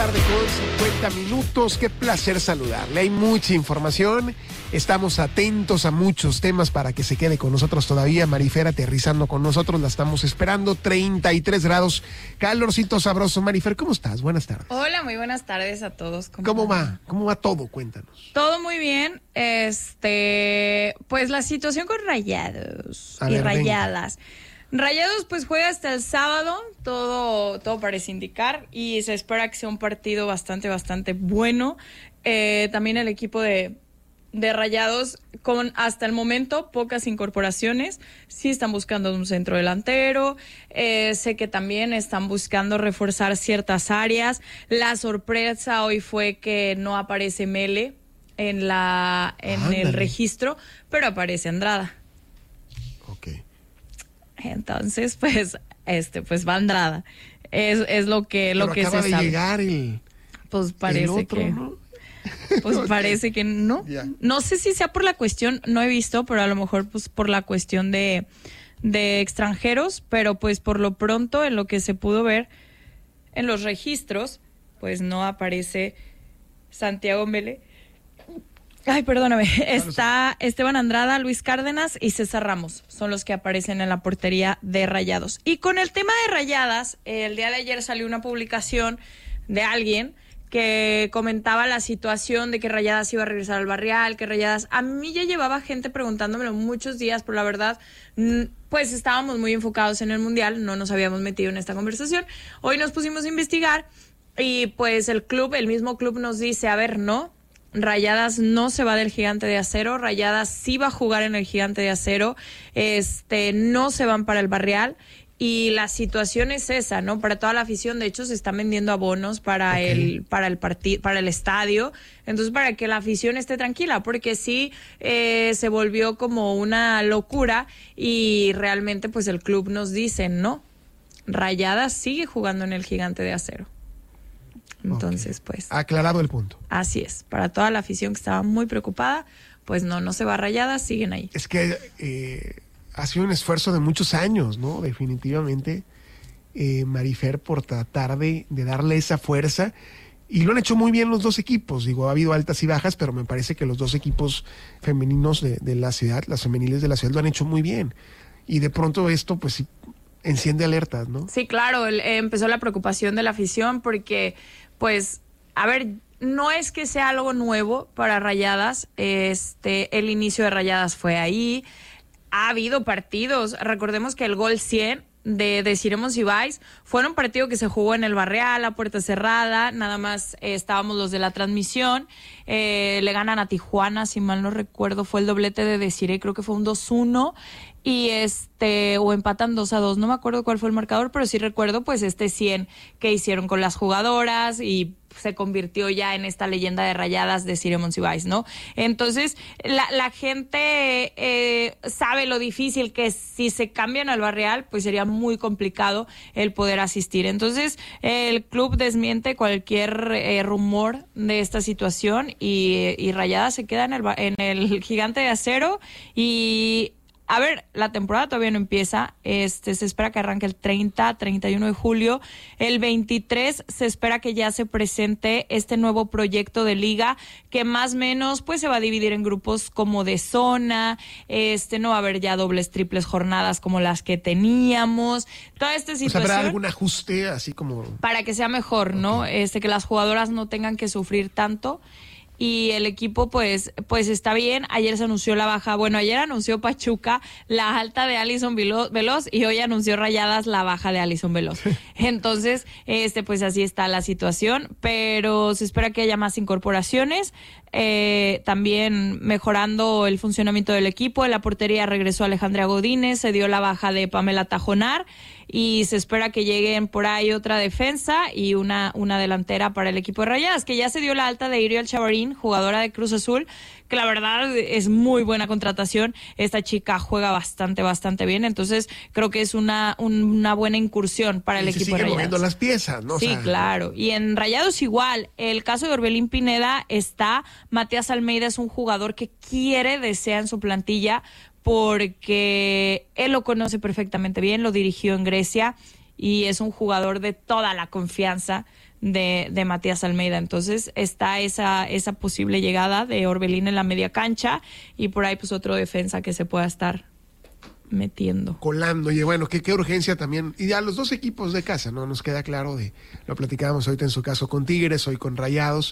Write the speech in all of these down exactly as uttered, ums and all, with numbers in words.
tarde con cincuenta minutos. Qué placer saludarle. Hay mucha información. Estamos atentos a muchos temas para que se quede con nosotros todavía. Marifer aterrizando con nosotros. La estamos esperando. treinta y tres grados. Calorcito sabroso. Marifer, ¿cómo estás? Buenas tardes. Hola, muy buenas tardes a todos. ¿Cómo, ¿Cómo va? ¿Cómo va todo? Cuéntanos. Todo muy bien. Este, pues la situación con Rayados A y ver, Rayadas. Venga. Rayados pues juega hasta el sábado, todo, todo parece indicar, y se espera que sea un partido bastante, bastante bueno. Eh, también el equipo de, de Rayados, con hasta el momento pocas incorporaciones, sí están buscando un centro delantero, eh, sé que también están buscando reforzar ciertas áreas. La sorpresa hoy fue que no aparece Mele en, la, en Ándale. el registro, pero aparece Andrada. Ok. Entonces, pues, este, pues va Andrada. Es, es lo que, lo Pero que acaba se de sabe. llegar el, Pues parece el otro, que, ¿no? pues Okay. parece que no. Yeah. No sé si sea por la cuestión, no he visto, pero a lo mejor pues por la cuestión de, de extranjeros, pero pues por lo pronto en lo que se pudo ver en los registros, pues no aparece Santiago Mele. Ay, perdóname, está Esteban Andrada, Luis Cárdenas y César Ramos, son los que aparecen en la portería de Rayados. Y con el tema de Rayadas, el día de ayer salió una publicación de alguien que comentaba la situación de que Rayadas iba a regresar al Barrial, que Rayadas... A mí ya llevaba gente preguntándomelo muchos días, pero la verdad, pues estábamos muy enfocados en el Mundial, no nos habíamos metido en esta conversación. Hoy nos pusimos a investigar y pues el club, el mismo club nos dice, a ver, no... Rayadas no se va del Gigante de Acero, Rayadas sí va a jugar en el Gigante de Acero, este, no se van para el Barrial, y la situación es esa, ¿no? Para toda la afición, de hecho se están vendiendo abonos para okay. el para el partido, para el estadio, entonces para que la afición esté tranquila, porque sí eh, se volvió como una locura y realmente pues el club nos dice, no, Rayadas sigue jugando en el Gigante de Acero. Entonces, okay. pues... Aclarado el punto. Así es. Para toda la afición que estaba muy preocupada, pues no, no se va Rayadas, siguen ahí. Es que eh, ha sido un esfuerzo de muchos años, ¿no? Definitivamente, eh, Marifer, por tratar de, de darle esa fuerza. Y lo han hecho muy bien los dos equipos. Digo, ha habido altas y bajas, pero me parece que los dos equipos femeninos de, de la ciudad, las femeniles de la ciudad, lo han hecho muy bien. Y de pronto esto, pues sí, enciende alertas, ¿no? Sí, claro. El, eh, empezó la preocupación de la afición porque... Pues, a ver, no es que sea algo nuevo para Rayadas, este, el inicio de Rayadas fue ahí, ha habido partidos, recordemos que el gol cien de, de Ciro Monsiváis fue un partido que se jugó en el Barrial, a puerta cerrada, nada más eh, estábamos los de la transmisión, eh, le ganan a Tijuana, si mal no recuerdo, fue el doblete de Desiree, creo que fue un dos uno, y este, o empatan dos a dos, no me acuerdo cuál fue el marcador, pero sí recuerdo pues este cien que hicieron con las jugadoras y se convirtió ya en esta leyenda de Rayadas de Ciro Monsiváis, ¿no? Entonces, la, la gente eh, sabe lo difícil que es, si se cambian al Barrial, pues sería muy complicado el poder asistir. Entonces, el club desmiente cualquier eh, rumor de esta situación y, y Rayadas se queda en el, en el Gigante de Acero y... A ver, la temporada todavía no empieza, este se espera que arranque el treinta, treinta y uno de julio, el veintitrés se espera que ya se presente este nuevo proyecto de liga que más o menos pues se va a dividir en grupos como de zona, este no va a haber ya dobles, triples jornadas como las que teníamos, toda esta situación. O sea, ¿habrá algún ajuste así como? Para que sea mejor, ¿no? Okay. Este que las jugadoras no tengan que sufrir tanto. Y el equipo pues pues está bien. Ayer se anunció la baja, bueno, ayer anunció Pachuca la alta de Alison Veloz y hoy anunció Rayadas la baja de Alison Veloz. Entonces, este pues así está la situación, pero se espera que haya más incorporaciones, eh, también mejorando el funcionamiento del equipo. En la portería regresó Alejandra Godínez, se dio la baja de Pamela Tajonar y se espera que lleguen por ahí otra defensa y una, una delantera para el equipo de Rayadas, que ya se dio la alta de Iriel Chavarín, jugadora de Cruz Azul, que la verdad es muy buena contratación. Esta chica juega bastante, bastante bien, entonces creo que es una, una buena incursión para el y equipo se de siguen Rayadas. moviendo las piezas, ¿no? Sí, o sea, claro. Y en Rayados igual, el caso de Orbelín Pineda está, Matías Almeida es un jugador que quiere, desea en su plantilla, porque él lo conoce perfectamente bien, lo dirigió en Grecia y es un jugador de toda la confianza de, de Matías Almeida. Entonces está esa, esa posible llegada de Orbelín en la media cancha y por ahí pues otro defensa que se pueda estar metiendo. Colando, y bueno, qué, qué urgencia también. Y a los dos equipos de casa, ¿no? Nos queda claro, de lo platicábamos ahorita en su caso con Tigres, hoy con Rayados,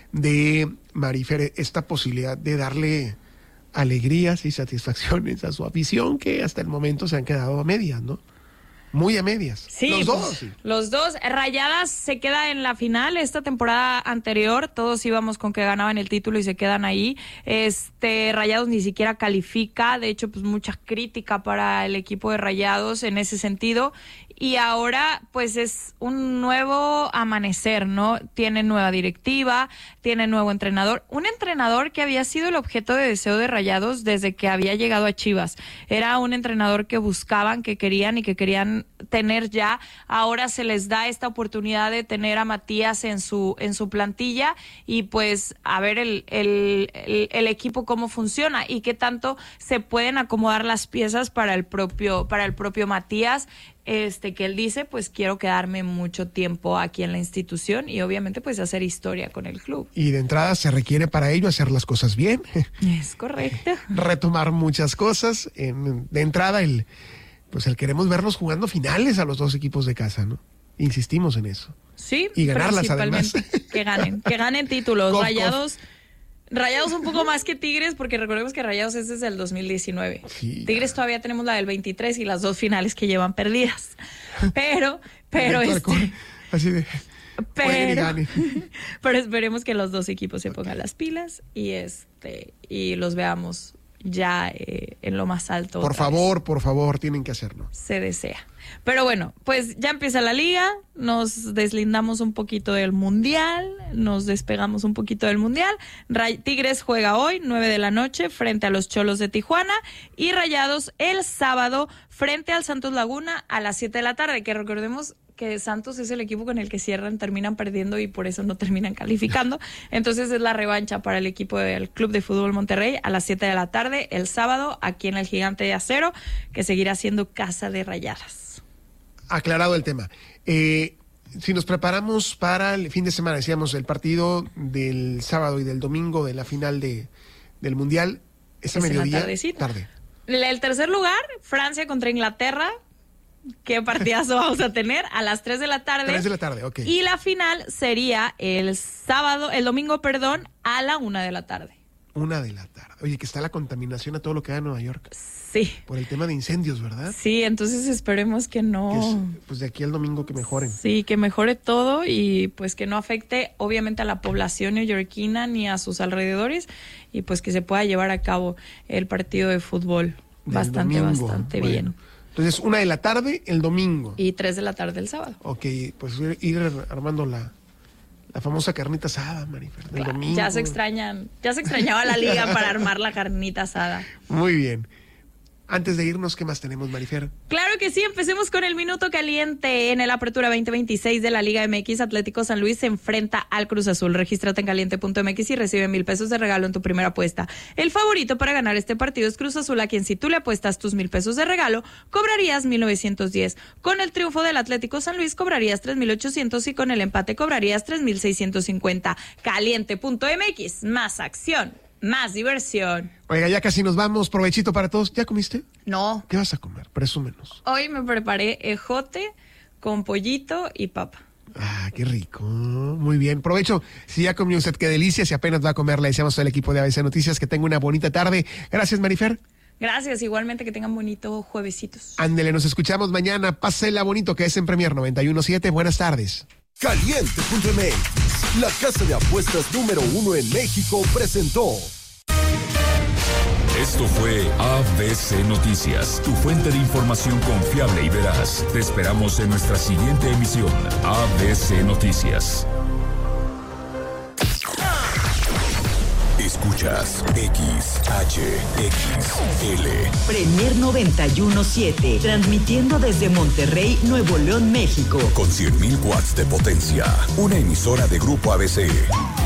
de Marifer, esta posibilidad de darle alegrías y satisfacciones a su afición que hasta el momento se han quedado a medias, ¿no? Muy a medias. Sí, los pues, dos. Sí. Los dos. Rayadas se queda en la final. Esta temporada anterior todos íbamos con que ganaban el título y se quedan ahí. Este Rayados ni siquiera califica. De hecho, pues mucha crítica para el equipo de Rayados en ese sentido. Y ahora, pues es un nuevo amanecer, ¿no? Tiene nueva directiva, tiene nuevo entrenador. Un entrenador que había sido el objeto de deseo de Rayados desde que había llegado a Chivas. Era un entrenador que buscaban, que querían y que querían tener ya. Ahora se les da esta oportunidad de tener a Matías en su en su plantilla y pues a ver el, el, el, el equipo cómo funciona y qué tanto se pueden acomodar las piezas para el propio, para el propio Matías. Este que él dice, pues quiero quedarme mucho tiempo aquí en la institución y obviamente pues hacer historia con el club. Y de entrada se requiere para ello hacer las cosas bien. Es correcto. Retomar muchas cosas. En, de entrada el pues el queremos verlos jugando finales a los dos equipos de casa, ¿no? Insistimos en eso. Sí, y ganarlas además. Que ganen, que ganen títulos. Cof, Rayados. Cof. Rayados un poco más que Tigres, porque recordemos que Rayados es desde el dos mil diecinueve. Sí, Tigres todavía tenemos la del veintitrés y las dos finales que llevan perdidas. Pero, pero este, así de pero, pero esperemos que los dos equipos se pongan las pilas y este y los veamos ya eh, en lo más alto. Por favor, vez. por favor, tienen que hacerlo. Se desea. Pero bueno, pues ya empieza la liga, nos deslindamos un poquito del mundial, nos despegamos un poquito del mundial. Ray- Tigres juega hoy, nueve de la noche, frente a los Cholos de Tijuana, y Rayados el sábado frente al Santos Laguna a las siete de la tarde, que recordemos que Santos es el equipo con el que cierran, terminan perdiendo y por eso no terminan calificando. Entonces es la revancha para el equipo del Club de Fútbol Monterrey a las siete de la tarde el sábado aquí en el Gigante de Acero, que seguirá siendo casa de Rayadas. Aclarado el tema. Eh, si nos preparamos para el fin de semana, decíamos el partido del sábado y del domingo de la final de del Mundial, esa es mediodía, tarde. El tercer lugar, Francia contra Inglaterra. ¿Qué partidazo vamos a tener? A las tres de la tarde. tres de la tarde, ok. Y la final sería el sábado, el domingo, perdón, a la una de la tarde. Una de la tarde. Oye, que está la contaminación a todo lo que da en Nueva York. Sí. Por el tema de incendios, ¿verdad? Sí, entonces esperemos que no... Que es, pues de aquí al domingo que mejoren. Sí, que mejore todo y pues que no afecte obviamente a la población neoyorquina ni a sus alrededores y pues que se pueda llevar a cabo el partido de fútbol Del bastante, domingo. bastante Bueno. bien. Entonces, una de la tarde el domingo. Y tres de la tarde el sábado. Ok, pues ir, ir armando la, la famosa carnita asada, Marifer, del Claro, domingo. ya se extrañan, ya se extrañaba la liga para armar la carnita asada. Muy bien. Antes de irnos, ¿qué más tenemos, Marifer? Claro que sí, empecemos con el minuto caliente. En el Apertura veinte veintiséis de la Liga M X, Atlético San Luis se enfrenta al Cruz Azul. Regístrate en caliente punto m x y recibe mil pesos de regalo en tu primera apuesta. El favorito para ganar este partido es Cruz Azul, a quien si tú le apuestas tus mil pesos de regalo, cobrarías mil novecientos diez. Con el triunfo del Atlético San Luis cobrarías tres mil ochocientos y con el empate cobrarías tres mil seiscientos cincuenta. caliente punto m x, más acción, más diversión. Oiga, ya casi nos vamos. Provechito para todos. ¿Ya comiste? No. ¿Qué vas a comer? Presúmenos. Hoy me preparé ejote con pollito y papa. Ah, qué rico. Muy bien. Provecho. Si ya comió usted, qué delicia. Si apenas va a comer, le deseamos al equipo de A B C Noticias que tenga una bonita tarde. Gracias, Marifer. Gracias. Igualmente que tengan bonito juevesitos. Ándele, nos escuchamos mañana. Pásela bonito, que es en Premier noventa y uno punto siete. Buenas tardes. caliente punto m x, la casa de apuestas número uno en México, presentó. Esto fue A B C Noticias, tu fuente de información confiable y veraz. Te esperamos en nuestra siguiente emisión. A B C Noticias. Escuchas X H X L. Premier noventa y uno punto siete, transmitiendo desde Monterrey, Nuevo León, México. Con cien mil watts de potencia. Una emisora de Grupo A B C.